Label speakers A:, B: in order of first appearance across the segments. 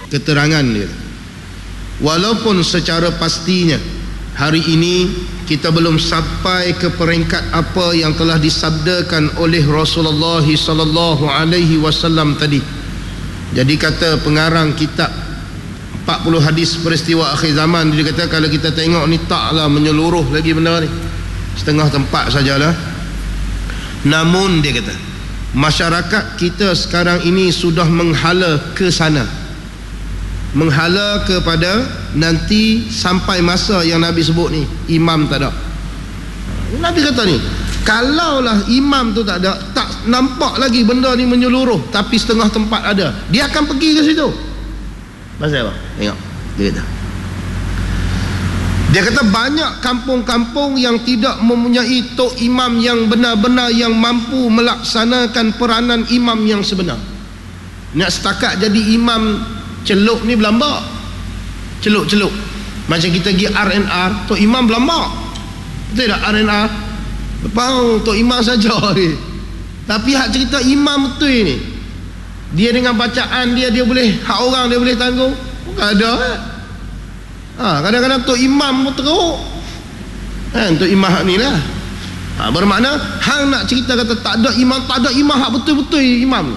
A: keterangan dia. Walaupun secara pastinya hari ini kita belum sampai ke peringkat apa yang telah disabdakan oleh Rasulullah sallallahu alaihi wasallam tadi. Jadi kata pengarang kitab 40 hadis peristiwa akhir zaman, dia kata kalau kita tengok ni taklah menyeluruh lagi benda ni, setengah tempat sajalah. Namun dia kata masyarakat kita sekarang ini sudah menghala ke sana, menghala kepada nanti sampai masa yang Nabi sebut ni, imam tak ada. Nabi kata ni, kalaulah imam tu tak ada, tak nampak lagi benda ni menyeluruh, tapi setengah tempat ada, dia akan pergi ke situ. Pasal apa? Tengok dia kata banyak kampung-kampung yang tidak mempunyai tok imam yang benar-benar yang mampu melaksanakan peranan imam yang sebenar. Nak setakat jadi imam celuk ni berlambak, celuk-celuk. Macam kita pergi R&R, tok imam berlambak, betul tak? R&R lepas tok imam saja ni. Tapi hak cerita imam betul ni, dia dengan bacaan dia boleh, hak orang dia boleh tanggung. Bukan ada kadang-kadang tok imam pun teruk tok imam hak ni lah. Bermakna hang nak cerita kata tak ada imam hak betul-betul imam.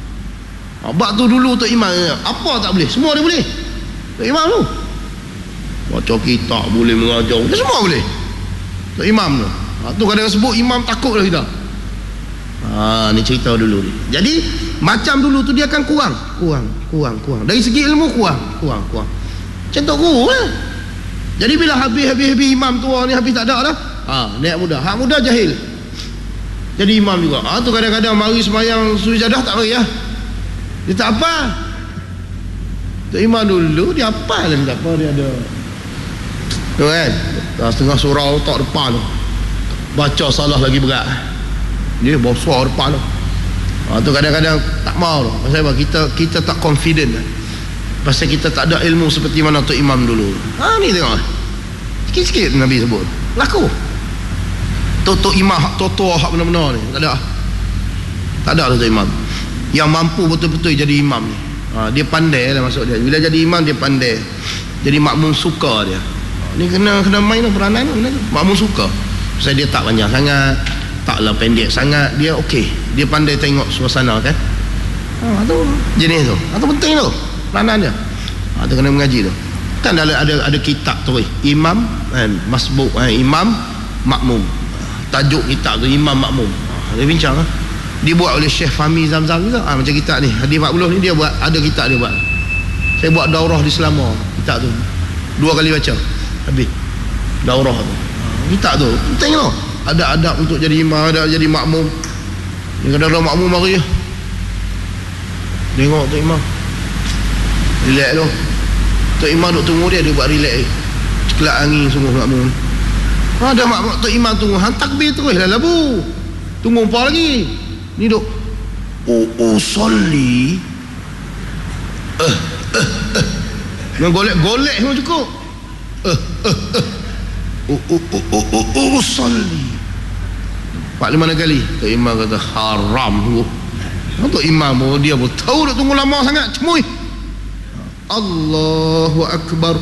A: Bab tu dulu tok imam apa tak boleh, semua dia boleh. Tok imam tu baca kitab boleh, mengajar dia semua boleh. Tok imam tu tu kadang sebut imam takut lah kita. Ni cerita dulu ni. Jadi macam dulu tu dia akan kurang. Dari segi ilmu kurang. Macam Tok Guru lah. Jadi bila habis imam tua ni, habis tak ada dah, naik muda. Hak muda jahil, jadi imam juga. Tu kadang-kadang mari sembahyang sujadah tak mari lah. Dia tak apa. Tok imam dulu dia hafal lah, tak apa dia ada. Tu kan, setengah surau tak depan tu, baca salah lagi berat. Dia besar depan tu. Tu kadang-kadang tak mau tu. Pasal apa? Kita tak confident. Pasal kita tak ada ilmu seperti mana Tok Imam dulu. Ni tengok, sikit-sikit Nabi sebut laku. Tok Imam hak tua hak benar-benar ni tak ada Tok Imam yang mampu betul-betul jadi imam ni. Dia pandai lah maksud dia. Bila jadi imam dia pandai, jadi makmum suka dia. Ni kena main lah peranan tu. Makmum suka pasal dia tak panjang sangat, taklah pendek sangat, dia okey, dia pandai tengok suasana kan. Tu jenis tu, tu penting tu peranan dia. Tu kena mengaji tu. Kan ada kitab tu imam kan, masbuk imam makmum. Tajuk kitab tu imam makmum. Dia bincang dia buat oleh Syekh Fahmi Zamzam juga. Macam kitab ni hadis 40 ni dia buat, ada kitab dia buat. Saya buat daurah di Selangor, kitab tu 2 kali baca habis daurah tu. Kitab tu penting tu. Ada adab untuk jadi imam, ada jadi makmum. Ni kadang-kadang makmum mari tengok Tok Imam relax tu. Tok Imam duk tunggu dia buat relax. Ceklak angin sungguh makmum. Ada makmum Tok Imam tunggu, hang takbir terus lah labu. Tunggu apa lagi? Ni duk solli. Dengan golek semua cukup. Solli 4-5 kali. Tok Imam kata haram tu. Tok Imam dia pun tahu dah tunggu lama sangat, cemui. Allahu Akbar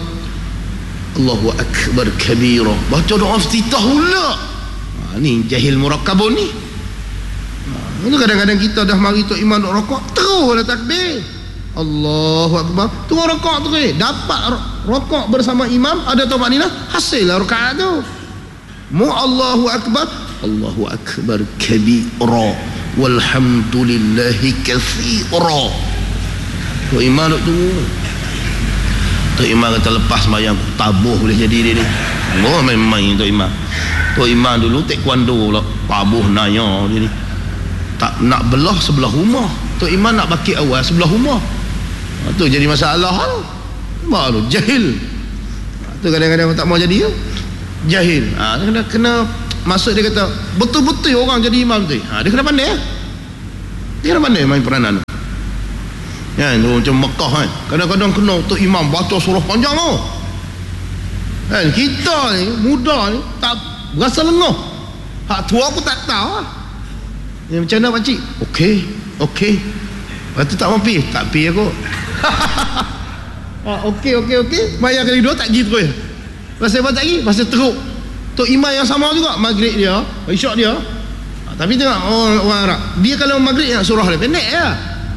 A: kabira, baca doa iftitah pula. Ni jahil murakkabun ni. Itu kadang-kadang kita dah mari Tok Imam duk rokok, teruslah takbir Allahu Akbar, tunggu rokok tu dapat rokok bersama imam, ada tumaninah, hasillah rakaat tu. Allahu Akbar kabira walhamdulillahi katsira. Tok Imam duk tunggu. Tok Imam kata lepas sembahyang tabuh boleh jadi dia ni. Main-main Tok Imam. Tok Imam dulu taekwondo pula, tabuh naya dia ni. Tak nak belah sebelah rumah. Tok Imam nak bakit awal sebelah rumah. Tu jadi masalah tu. Baru jahil. Tu kadang-kadang tak mau jadi tu. Jahil. Kena maksud dia kata betul-betul orang jadi imam tu. Dia kena pandai. Dia kena pandai main peranan tu. Kan macam Mekah kan. Kadang-kadang kena Tok Imam baca surah panjang tu. Kan kita ni muda ni tak berasa lengah. Hak tua aku tak tahu. Macam mana pakcik? Okey. Lepas tu tak mau pergi. Tak pergi aku. Okey. Bayar kali 2 tak pergi terus. Pasal apa tak pergi? Pasal teruk. Tok imam yang sama juga, maghrib dia, isyak dia. Tapi tengok orang Arab, dia kalau maghrib nak surah dia pendek ya.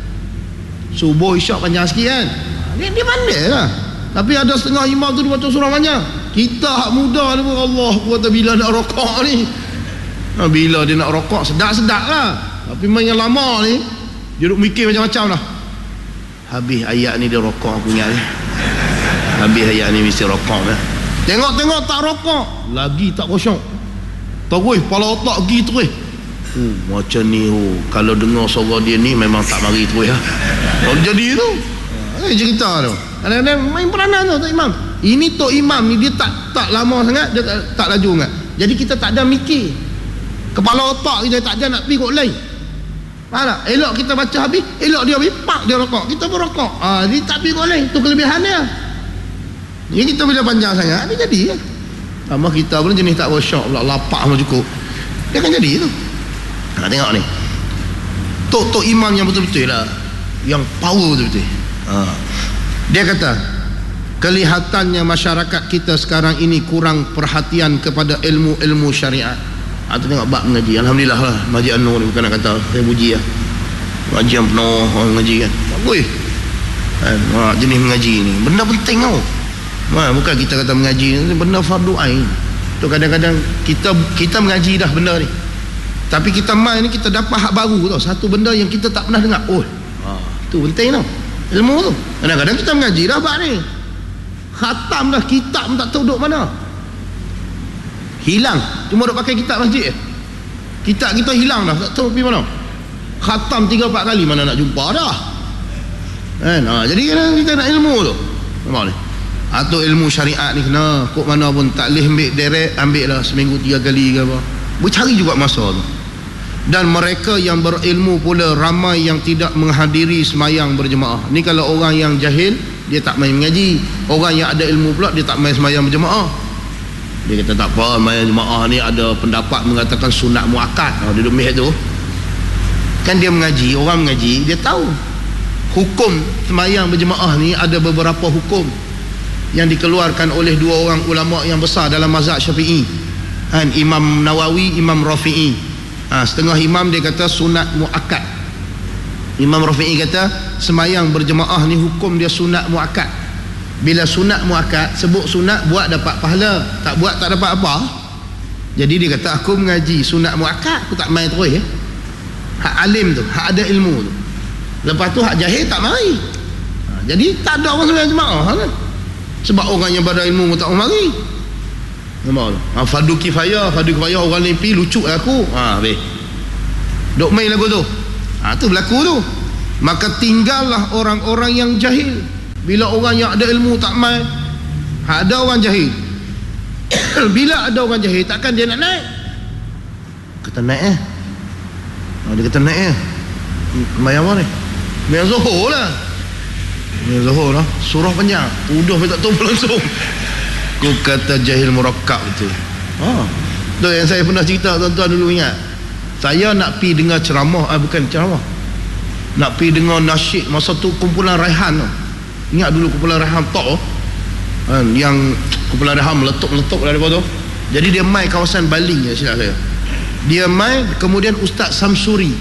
A: Subuh isyak panjang sikit kan. Dia pandai lah. Tapi ada setengah imam tu dia baca surah panjang. Kita hak muda ni pun Allah kata bila nak rokok ni. Bila dia nak rokok sedap-sedap lah. Tapi main yang lama ni dia duduk mikir macam-macam lah. Habis ayat ni dia rokok, aku ingat ni. Habis ayat ni mesti rokok lah. Tengok tak rokok, lagi tak kosong. Terus kepala otak pergi terus. Macam ni kalau dengar suara dia ni memang tak mari terus lah. Kalau jadi tu cerita tu kadang-kadang main peranan tu Tok Imam. Ini Tok Imam ni dia tak lama sangat, dia tak laju sangat. Jadi kita tak ada mikir, kepala otak kita tak ada nak pergi kot lain. Faham tak? Elok kita baca habis, elok dia habis, pak dia rokok, kita pun rokok. Dia tak pergi kot lain. Tu kelebihan dia. Jadi kita bila panjang sangat dia jadi ya. Tambah kita pun jenis tak workshop pula, lapak pun cukup, dia akan jadi tu. Tengok ni Tok Imam yang betul-betul lah, yang power betul-betul. Dia kata kelihatannya masyarakat kita sekarang ini kurang perhatian kepada ilmu-ilmu syariat. Tu tengok bab mengaji. Alhamdulillah lah Masjid An-Nur ni, bukan nak kata saya puji lah, mengaji yang penuh orang mengaji kan. Bagus jenis mengaji ni benda penting tau. Bukan kita kata mengaji ni benda fardu ain. Tu kadang-kadang kita mengaji dah benda ni, tapi kita main ni kita dapat hak baru tau, satu benda yang kita tak pernah dengar. Tu penting tau ilmu tu. Kadang-kadang kita mengaji dah bab ni, khatam dah kitab pun tak tahu duduk mana, hilang, cuma duk pakai kitab masjid. Kitab kita hilang dah, tak tahu pergi mana. Khatam 3-4 kali, mana nak jumpa dah kan. Jadi kadang kita nak ilmu tu, nampak ni. Atau ilmu syariat ni kena kok mana pun tak boleh ambil direct, ambil lah seminggu 3 kali ke apa, bercari juga masa tu. Dan mereka yang berilmu pula ramai yang tidak menghadiri semayang berjemaah. Ni kalau orang yang jahil dia tak main mengaji. Orang yang ada ilmu pula dia tak main semayang berjemaah. Dia kata tak apa, semayang jemaah ni ada pendapat mengatakan sunat muakkad. Dia duduk meh tu kan, dia mengaji, orang mengaji dia tahu hukum semayang berjemaah ni. Ada beberapa hukum yang dikeluarkan oleh 2 orang ulama yang besar dalam mazhab Syafi'i kan, Imam Nawawi, Imam Rafi'i. Setengah imam dia kata sunat muakkad. Imam Rafi'i kata semayang berjemaah ni hukum dia sunat muakkad. Bila sunat muakkad, sebut sunat buat dapat pahala, tak buat tak dapat apa. Jadi dia kata aku mengaji sunat muakkad, aku tak main terus ya. Hak alim tu, hak ada ilmu tu. Lepas tu hak jahil tak mari. Jadi tak ada orang semayang jemaah kan, sebab orang yang pada ilmu tak mari. Nampak tu? Fardu kifayah orang lain pergi lucu aku. Habis duk main lagu tu. Tu berlaku tu. Maka tinggallah orang-orang yang jahil. Bila orang yang ada ilmu tak main, ada orang jahil. Bila ada orang jahil, takkan dia nak naik? Kata naik dia kata naik sembahyang apa ni? Sembahyang Zuhur lah. Sembahyang Zuhur lah, surah panjang, udah tak tahu langsung. Aku kata jahil murakkab betul. Tu yang saya pernah cerita, tuan-tuan dulu ingat. Saya nak pergi dengar ceramah, bukan ceramah, nak pergi dengar nasyid masa tu kumpulan Raihan tu. Ingat dulu kumpulan Raihan top yang kumpulan Raihan meletup daripada tu. Jadi dia mai kawasan Baling ya, silap saya. Dia mai, kemudian Ustaz Samsuri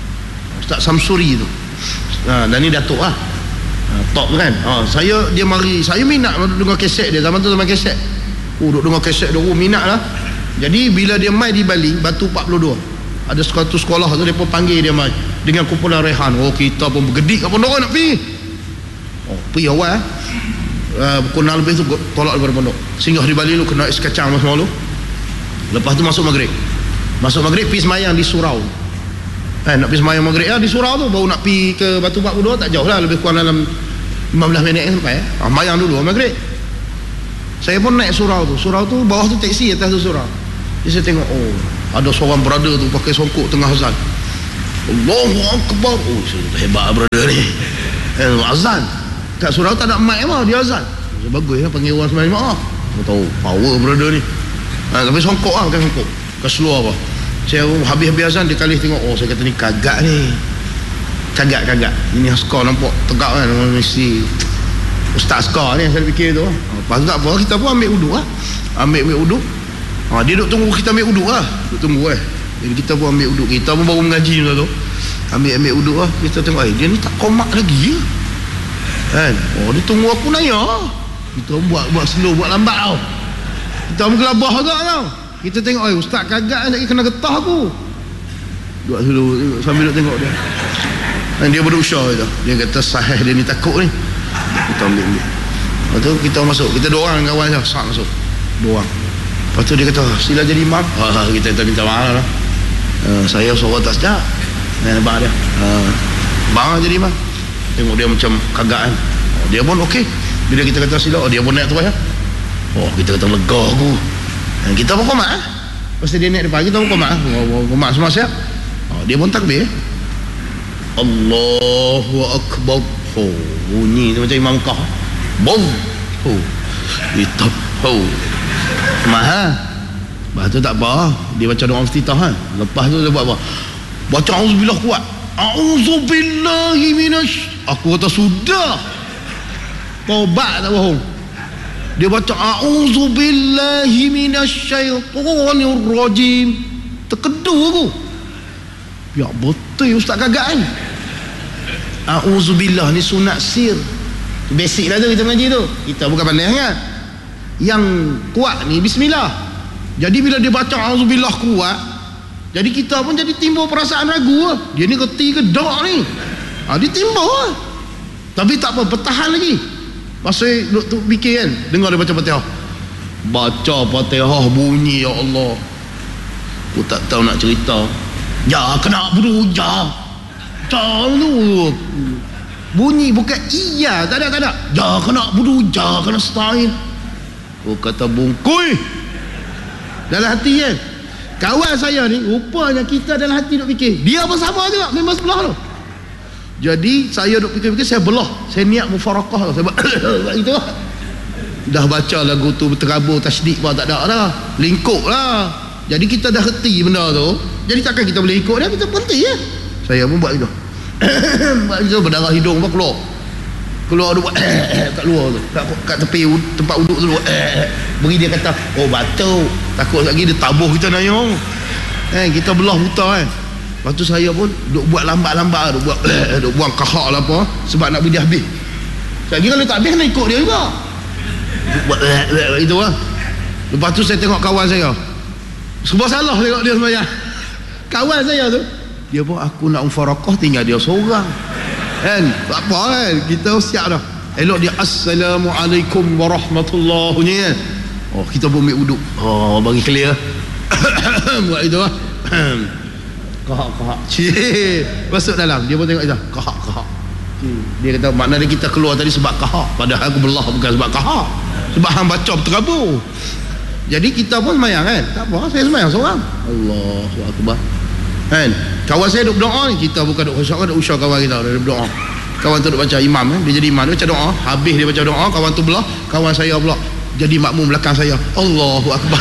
A: tu. Dan ni Datuk lah, top tu kan. Dia mari, saya minat dengar kaset dia. Zaman tu zaman kaset, duk dengar kaset dia, minat lah. Jadi bila dia mai di Bali, Batu 42, ada satu sekolah tu, dia pun panggil dia mai dengan kumpulan Rehan. Kita pun bergedik kat pondok nak pergi. Pergi awal pukul 6 lebih tu tolak daripada pondok, singgah di Bali lu, kena es kacang semua lu. Lepas tu masuk maghrib pergi semayang di surau. Nak pergi semayang maghrib di surau tu, baru nak pergi ke Batu 42, tak jauh lah, lebih kurang dalam 15 minit sampai. Semayang dulu maghrib. Saya pun naik surau tu bawah tu teksi, atas tu surau. Jadi saya tengok, ada seorang brother tu pakai songkok tengah azan. Allahu Akbar. Hebat brother ni. Azan kat surau tak ada mic apa, dia azan. Bagus lah, panggil orang sembahyang jemaah. Tahu power brother ni. Tapi songkok lah, bukan songkok ke seluar apa. Saya habis-habis azan dia kali tengok, saya kata ni kagak ni. Kagak ini askar nampak tegak kan, mesti Ustaz Skar ni saya fikir tu. Lepas tu tak apa, kita pun ambil uduk lah. Ambil uduk. Dia duk tunggu kita ambil uduk lah. Duk tunggu Jadi kita pun ambil uduk. Kita pun baru mengaji masa tu. Ambil uduk lah. Kita tengok dia ni tak komak lagi kan. Dia tunggu aku naya. Kita buat slow, buat lambat tau. Kita pun gelabah agak tau. Kita tengok ustaz kagak lagi kena getah aku. Buat slow sambil duk tengok dia. Dan dia berusaha tu. Dia kata sahih dia ni takut ni. Kita ambil. Lepas tu kita masuk. Kita dua orang kawan saya sak masuk. Dua orang. Lepas tu dia kata sila jadi imam. Kita minta maaf lah. Saya suara tak sedap. Nampak dia. Bang jadi imam. Tengok dia macam kagak kan. Dia pun okey. Bila kita kata sila, dia pun naik terus ya. Kita kata lega aku. Kita pun komat Lepas dia naik depan, kita pun komat komat semua siap. Dia pun takbir. Allahu Akbar. Bunyi tu macam imam kah. Bom. Itu. Lepas tu tak apa. Dia baca doa iftitah kan. Lepas tu dia buat apa? Baca auzubillah kuat. Auzubillahi Aku kata sudah. Taubat tak bohong. Dia baca auzubillahi minasyaitonir rajim. Terkedu aku. Ya betul ustaz kagak kan. Auzubillah ni sunat sir. Basic lah tu kita mengaji tu. Kita bukan pandai sangat. Yang kuat ni bismillah. Jadi bila dia baca auzubillah kuat, jadi kita pun jadi timbul perasaan ragu lah. Dia ni reti ke dak ni. Dia timbul lah. Tapi tak apa, bertahan lagi. Pasal duk fikir kan, dengar dia baca Fatihah. Baca Fatihah bunyi ya Allah. Aku tak tahu nak cerita. Ya kena buru ya. Tu bunyi bukan iya, tak ada. Ya kena buru ya kena stain. Kata bungkui dalam hati kan. Kawan saya ni rupanya kita dalam hati duk fikir. Dia pun sama juga memang sebelah tu. Jadi saya duk fikir-fikir, saya belah. Saya niat mufarakah. Saya buat itu lah. Dah baca lagu tu berterabur tasdik pun tak ada dah. Lingkup lah. Jadi kita dah reti benda tu. Jadi takkan kita boleh ikut dia, kita berhenti ya. Saya pun buat itu. Buat itu berdarah hidung pun keluar duk kat luar tu. Kat tepi tempat uduk tu. Beri dia kata, batuk. Takut lagi dia tabuh kita nayong. Kita belah buta kan. Lepas tu saya pun duk buat lambat-lambat, duk buang kahak lah apa, sebab nak beri dia habis. Lagi kalau tak habis nak ikut dia juga. Buat itu lah. Lepas tu saya tengok kawan saya. Serba salah tengok dia sembahyang. Kawan saya tu, dia pun aku nak mufarakah tinggal dia seorang. Kan? Tak apa kan? Kita siap dah. Elok dia assalamualaikum warahmatullahi kan. Kita pun ambil uduk. Bagi clear. Buat itu lah. Kahak. Masuk dalam. Dia pun tengok itu. Kahak. Dia kata makna dia kita keluar tadi sebab kahak. Padahal aku belah bukan sebab kahak. Sebab hang baca berterabur. Jadi kita pun semayang kan. Tak apa, saya semayang seorang. Allahu Akbar. Kan? Kawan saya duk berdoa ni. Kita bukan duk khusyuk kan. Duk usah kawan kita. Dia duk berdoa. Kawan tu duk baca imam kan. Dia jadi imam. Dia baca doa. Habis dia baca doa. Kawan tu belah. Kawan saya pula jadi makmum belakang saya. Allahu Akbar.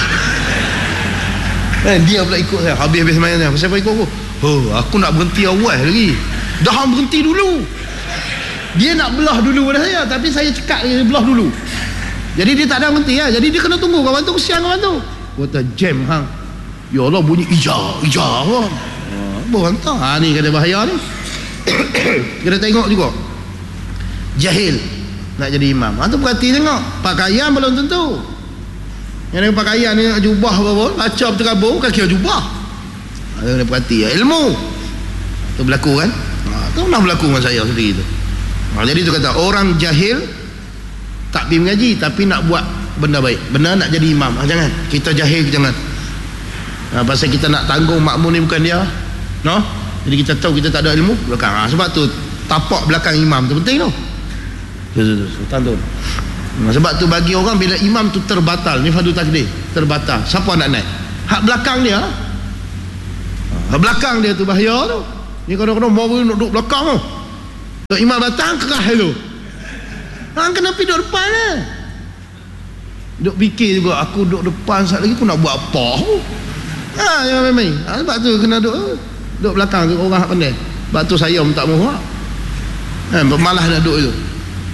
A: Dia pula ikut saya. Habis semayang saya. Siapa ikut aku? Aku nak berhenti awal lagi. Dah berhenti dulu. Dia nak belah dulu pada saya. Tapi saya cekak dia belah dulu. Jadi dia tak ada berhenti lah. Jadi dia kena tunggu kawan tu. Kesian kawan tu. Kata jam hang. Ya Allah bunyi ijah lah. Berhantar. Ni kena bahaya ni. Kena tengok juga. Jahil nak jadi imam. Tu perhati tengok. Pakaian belum tentu. Yang ada pakaian ni jubah apa-apa, baca berterabur bukan kira jubah. Ada kena perhati ilmu. Tu berlaku kan? Tu pernah berlaku dengan saya sendiri tu. Jadi tu kata orang jahil tak pergi mengaji tapi nak buat benda baik. Benar nak jadi imam. Jangan. Kita jahil jangan. Pasal kita nak tanggung makmum ni bukan dia. No? Jadi kita tahu kita tak ada ilmu belakang. Sebab tu tapak belakang imam tu penting tu. Sultan tu. Sebab tu bagi orang bila imam tu terbatal, ni fardu takdir, terbatal. Siapa nak naik? Hak belakang dia. Hak belakang dia tu bahaya tu. Ni kadang-kadang mau nak duduk belakang tu. Tok imam datang kerah tu. Hang kena pergi duduk depan lah. Duk fikir juga aku duduk depan sat lagi aku nak buat apa? Jangan main-main. Sebab tu kena duduk belakang tu orang hak pandai. Sebab tu saya pun tak mahu. Malah nak duduk tu.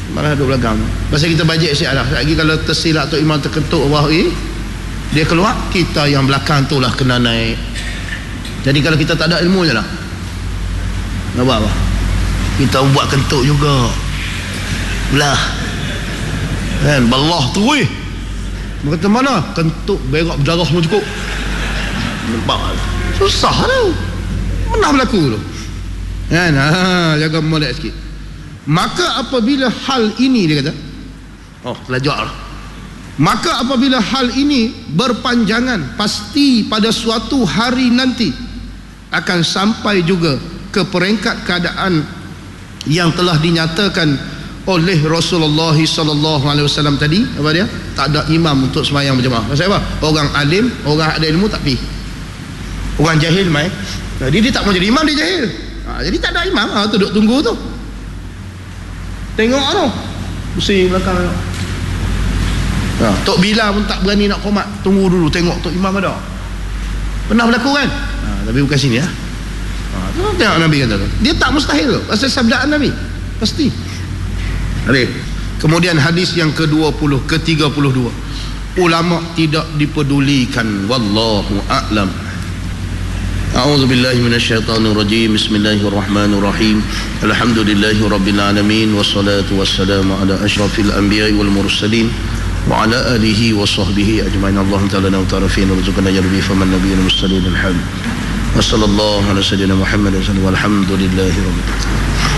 A: malah duduk belakang. Pasal kita bajet siap lah. Lagi kalau tersilap Tok Imam terkentuk bawah dia keluar, kita yang belakang tu lah kena naik. Jadi kalau kita tak ada ilmu je lah, nak buat apa? Kita buat kentuk juga belah kan, belah tu berkata mana kentuk berak berdarah semua cukup, nampak susah tu, pernah berlaku tu kan. Jaga molek sikit. Maka apabila hal ini, dia kata pelajar lah, maka apabila hal ini berpanjangan, pasti pada suatu hari nanti akan sampai juga ke peringkat keadaan yang telah dinyatakan oleh Rasulullah SAW tadi. Apa dia? Tak ada imam untuk sembahyang berjemaah. Pasal apa? Orang alim, orang ada ilmu tak pergi, orang jahil main. Jadi dia tak mau jadi imam, dia jahil. Jadi tak ada imam, tu duduk tunggu tu, tengok tu pusing belakang. Tok Bilal pun tak berani nak qomat, tunggu dulu tengok Tok Imam ada. Pernah berlaku kan? Tapi bukan sini lah. Tengok Nabi kata tu, dia tak mustahil tu, pasal sabdaan Nabi pasti. Kemudian hadis yang ke-32, ulama tidak dipedulikan. Wallahu a'lam. A'udzu billahi minasyaitonir rajim. Bismillahirrahmanirrahim. Alhamdulillahi rabbil alamin, wassalatu wassalamu ala asyrafil anbiya'i wal mursalin wa ala alihi wa sahbihi ajma'in. Allahumma ta'ala wa ta'rafina warzuqna ya rabbi faman nabiyyin mursalin alhamd. Wa sallallahu ala sayyidina Muhammad wa sallam walhamdulillahi rabbil alamin.